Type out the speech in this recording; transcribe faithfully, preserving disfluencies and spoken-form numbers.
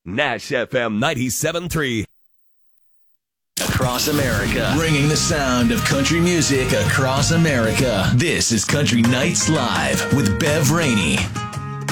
Nash F M ninety-seven point three. Across America, bringing the sound of country music across America. This is Country Nights Live with Bev Rainey.